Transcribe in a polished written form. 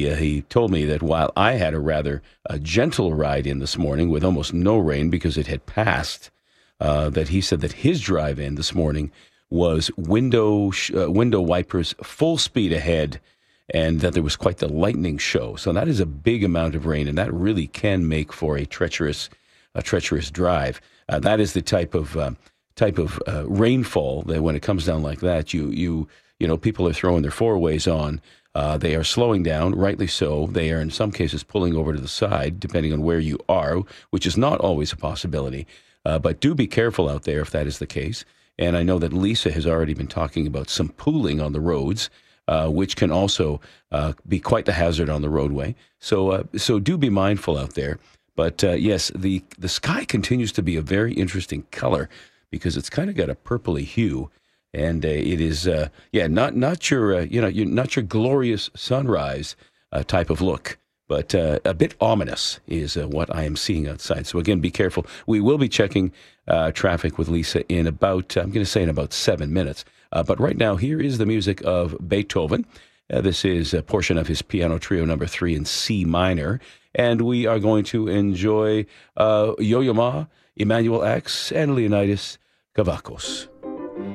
he told me that while I had a rather gentle ride in this morning with almost no rain because it had passed, that he said that his drive in this morning was window wipers full speed ahead, and that there was quite the lightning show. So that is a big amount of rain, and that really can make for a treacherous drive. That is the type of rainfall that when it comes down like that, you know, people are throwing their four-ways on. They are slowing down, rightly so. They are, in some cases, pulling over to the side, depending on where you are, which is not always a possibility. But do be careful out there if that is the case. And I know that Lisa has already been talking about some pooling on the roads, which can also be quite the hazard on the roadway. So do be mindful out there. But yes, the sky continues to be a very interesting color because it's kind of got a purpley hue. And it is, not your, you're not your glorious sunrise type of look, but a bit ominous is what I am seeing outside. So again, be careful. We will be checking traffic with Lisa in about, I'm going to say in about 7 minutes. But right now, here is the music of Beethoven. This is a portion of his Piano Trio number 3 in C minor. And we are going to enjoy Yo-Yo Ma, Emanuel Ax, and Leonidas Kavakos.